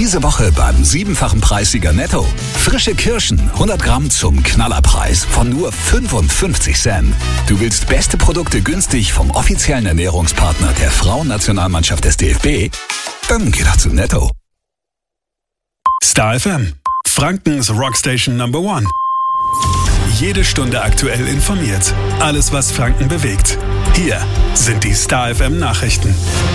Diese Woche beim 7-fachen Preissieger Netto. Frische Kirschen, 100 Gramm zum Knallerpreis von nur 55 Cent. Du willst beste Produkte günstig vom offiziellen Ernährungspartner der Frauennationalmannschaft des DFB? Dann geh doch zu Netto. Star FM, Frankens Rockstation Number 1. Jede Stunde aktuell informiert. Alles, was Franken bewegt. Hier sind die Star FM Nachrichten.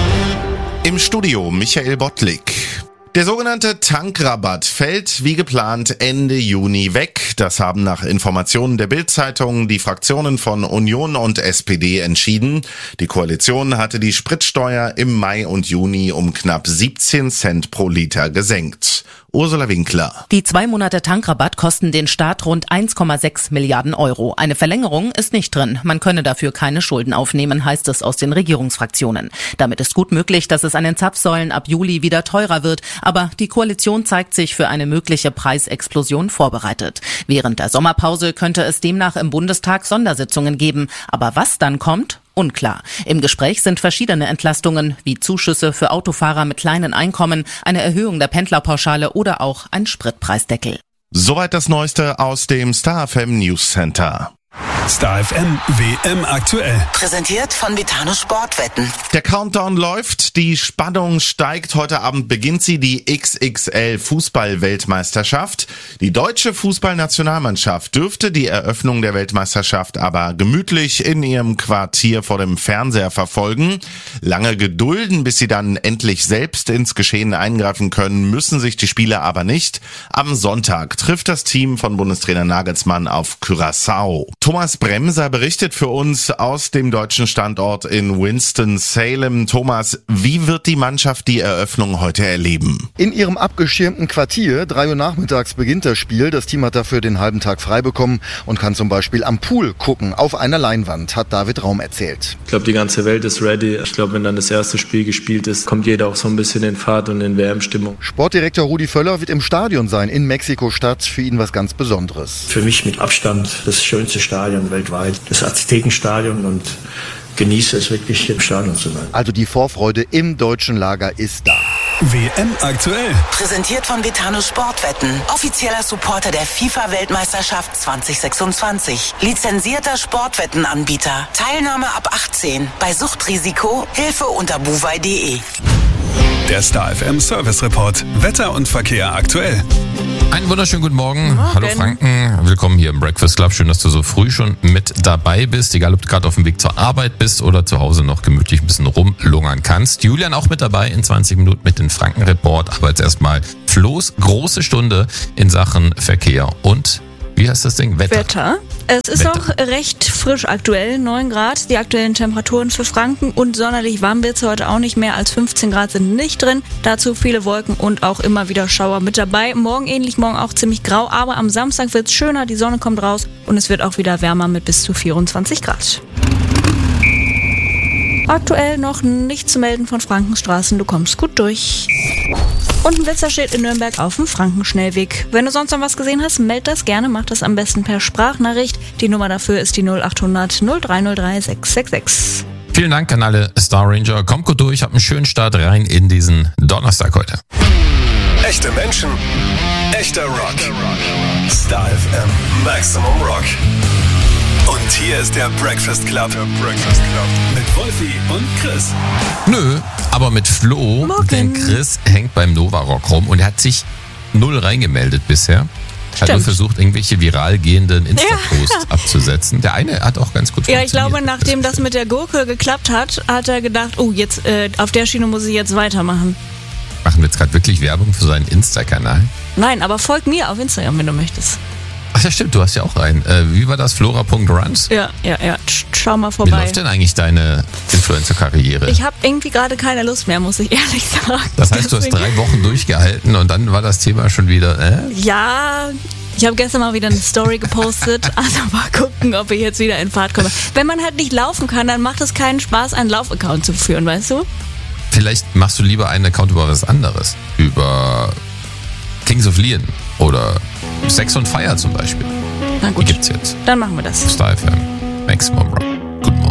Im Studio Michael Bottlik. Der sogenannte Tankrabatt fällt wie geplant Ende Juni weg. Das haben nach Informationen der Bild-Zeitung die Fraktionen von Union und SPD entschieden. Die Koalition hatte die Spritsteuer im Mai und Juni um knapp 17 Cent pro Liter gesenkt. Ursula Winkler. Die 2 Monate Tankrabatt kosten den Staat rund 1,6 Milliarden Euro. Eine Verlängerung ist nicht drin. Man könne dafür keine Schulden aufnehmen, heißt es aus den Regierungsfraktionen. Damit ist gut möglich, dass es an den Zapfsäulen ab Juli wieder teurer wird. Aber die Koalition zeigt sich für eine mögliche Preisexplosion vorbereitet. Während der Sommerpause könnte es demnach im Bundestag Sondersitzungen geben. Aber was dann kommt? Unklar. Im Gespräch sind verschiedene Entlastungen, wie Zuschüsse für Autofahrer mit kleinen Einkommen, eine Erhöhung der Pendlerpauschale oder auch ein Spritpreisdeckel. Soweit das Neueste aus dem Star FM News Center. Star FM WM aktuell. Präsentiert von Vitano Sportwetten. Der Countdown läuft, die Spannung steigt. Heute Abend beginnt sie, die XXL Fußball-Weltmeisterschaft. Die deutsche Fußballnationalmannschaft dürfte die Eröffnung der Weltmeisterschaft aber gemütlich in ihrem Quartier vor dem Fernseher verfolgen. Lange gedulden, bis sie dann endlich selbst ins Geschehen eingreifen können, müssen sich die Spieler aber nicht. Am Sonntag trifft das Team von Bundestrainer Nagelsmann auf Curaçao. Thomas Bremser berichtet für uns aus dem deutschen Standort in Winston-Salem. Thomas, wie wird die Mannschaft die Eröffnung heute erleben? In ihrem abgeschirmten Quartier, 3 Uhr nachmittags beginnt das Spiel. Das Team hat dafür den halben Tag frei bekommen und kann zum Beispiel am Pool gucken, auf einer Leinwand, hat David Raum erzählt. Ich glaube, die ganze Welt ist ready. Ich glaube, wenn dann das erste Spiel gespielt ist, kommt jeder auch so ein bisschen in Fahrt und in WM-Stimmung. Sportdirektor Rudi Völler wird im Stadion sein, in Mexiko-Stadt, für ihn was ganz Besonderes. Für mich mit Abstand das schönste Stadion weltweit, das Aztekenstadion, und genieße es wirklich, im Stadion zu sein. Also die Vorfreude im deutschen Lager ist da. WM aktuell. Präsentiert von Vitano Sportwetten. Offizieller Supporter der FIFA-Weltmeisterschaft 2026. Lizenzierter Sportwettenanbieter. Teilnahme ab 18. Bei Suchtrisiko Hilfe unter buwei.de. Der Star FM Service Report. Wetter und Verkehr aktuell. Einen wunderschönen guten Morgen. Hallo Franken. Willkommen hier im Breakfast Club. Schön, dass du so früh schon mit dabei bist. Egal, ob du gerade auf dem Weg zur Arbeit bist oder zu Hause noch gemütlich ein bisschen rumlungern kannst. Julian auch mit dabei in 20 Minuten mit dem Franken Report. Aber jetzt erstmal Flo's große Stunde in Sachen Verkehr und wie heißt das Ding? Wetter. Es ist noch recht frisch aktuell, 9 Grad. Die aktuellen Temperaturen für Franken und sonderlich warm wird es heute auch nicht. Mehr als 15 Grad sind nicht drin. Dazu viele Wolken und auch immer wieder Schauer mit dabei. Morgen ähnlich, morgen auch ziemlich grau. Aber am Samstag wird es schöner, die Sonne kommt raus und es wird auch wieder wärmer mit bis zu 24 Grad. Aktuell noch nicht zu melden von Frankenstraßen. Du kommst gut durch. Und ein Blitzer steht in Nürnberg auf dem Frankenschnellweg. Wenn du sonst noch was gesehen hast, meld das gerne. Mach das am besten per Sprachnachricht. Die Nummer dafür ist die 0800 0303 666. Vielen Dank an alle Star Ranger. Kommt gut durch, habt einen schönen Start rein in diesen Donnerstag heute. Echte Menschen, echter Rock. Star FM Maximum Rock. Und hier ist der Breakfast Club. Mit Wolfi und Chris. Nö, aber mit Flo, denn Chris hängt beim Nova Rock rum und er hat sich 0 reingemeldet bisher. Hat nur versucht, irgendwelche viral gehenden Insta-Posts abzusetzen. Der eine hat auch ganz gut funktioniert. Ja, ich glaube, nachdem das mit der Gurke geklappt hat, hat er gedacht, oh, jetzt auf der Schiene muss ich jetzt weitermachen. Machen wir jetzt gerade wirklich Werbung für seinen Insta-Kanal? Nein, aber folg mir auf Instagram, wenn du möchtest. Ach ja, stimmt, du hast ja auch einen. Wie war das? Flora.runs? Ja. Schau mal vorbei. Wie läuft denn eigentlich deine Influencer-Karriere? Ich habe irgendwie gerade keine Lust mehr, muss ich ehrlich sagen. Das heißt, du hast 3 Wochen durchgehalten und dann war das Thema schon wieder, Ja, ich habe gestern mal wieder eine Story gepostet. Also mal gucken, ob ich jetzt wieder in Fahrt komme. Wenn man halt nicht laufen kann, dann macht es keinen Spaß, einen Lauf-Account zu führen, weißt du? Vielleicht machst du lieber einen Account über was anderes. Über Kings of Leon oder Sex on Fire zum Beispiel. Na gut. Die gibt's jetzt. Dann machen wir das. Star FM. Maximum Rock.